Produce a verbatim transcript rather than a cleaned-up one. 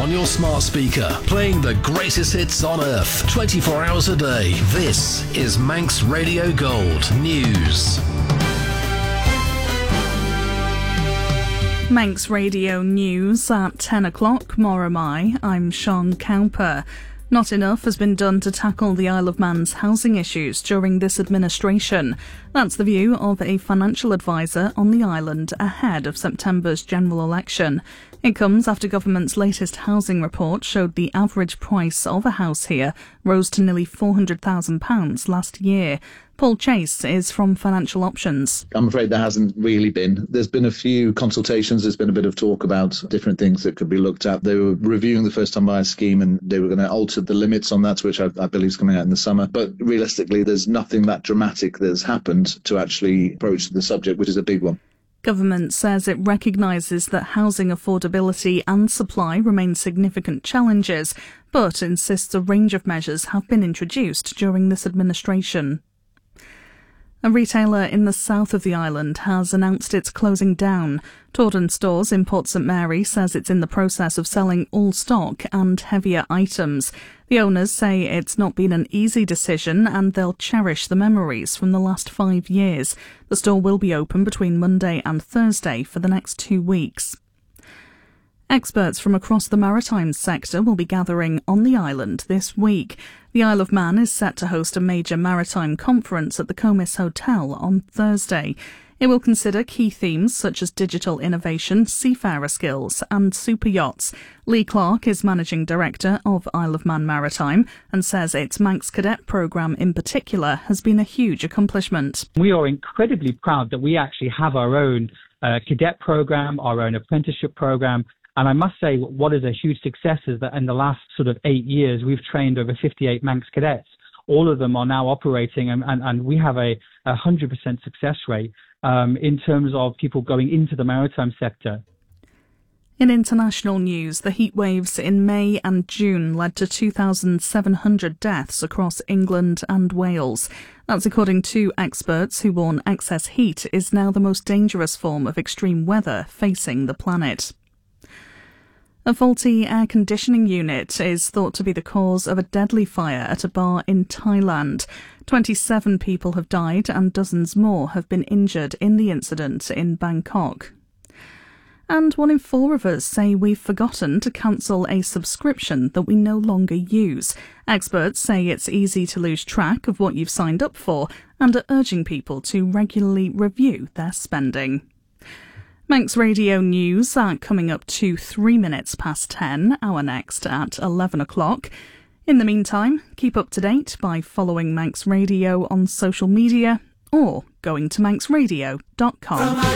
on your smart speaker, playing the greatest hits on earth, twenty-four hours a day. This is Manx Radio Gold News. Manx Radio News at ten o'clock. Moramai. I'm Sean Cowper. Not enough has been done to tackle the Isle of Man's housing issues during this administration. That's the view of a financial advisor on the island ahead of September's general election. It comes after government's latest housing report showed the average price of a house here rose to nearly four hundred thousand pounds last year. Paul Chase is from Financial Options. I'm afraid there hasn't really been. There's been a few consultations. There's been a bit of talk about different things that could be looked at. They were reviewing the first-time buyer scheme and they were going to alter the limits on that, which I, I believe is coming out in the summer. But realistically, there's nothing that dramatic that has happened to actually approach the subject, which is a big one. Government says it recognises that housing affordability and supply remain significant challenges, but insists a range of measures have been introduced during this administration. A retailer in the south of the island has announced it's closing down. Torden Stores in Port St Mary says it's in the process of selling all stock and heavier items. The owners say it's not been an easy decision and they'll cherish the memories from the last five years. The store will be open between Monday and Thursday for the next two weeks. Experts from across the maritime sector will be gathering on the island this week. The Isle of Man is set to host a major maritime conference at the Comis Hotel on Thursday. It will consider key themes such as digital innovation, seafarer skills and super yachts. Lee Clark is Managing Director of Isle of Man Maritime and says its Manx Cadet programme in particular has been a huge accomplishment. We are incredibly proud that we actually have our own uh, cadet programme, our own apprenticeship programme. And I must say, what is a huge success is that in the last sort of eight years, we've trained over fifty-eight Manx cadets. All of them are now operating, and, and, and we have a, a one hundred percent success rate um, in terms of people going into the maritime sector. In international news, the heat waves in May and June led to two thousand seven hundred deaths across England and Wales. That's according to experts who warn excess heat is now the most dangerous form of extreme weather facing the planet. A faulty air conditioning unit is thought to be the cause of a deadly fire at a bar in Thailand. twenty-seven people have died and dozens more have been injured in the incident in Bangkok. And one in four of us say we've forgotten to cancel a subscription that we no longer use. Experts say it's easy to lose track of what you've signed up for and are urging people to regularly review their spending. Manx Radio News are coming up to three minutes past ten, our next at eleven o'clock. In the meantime, keep up to date by following Manx Radio on social media or going to manx radio dot com.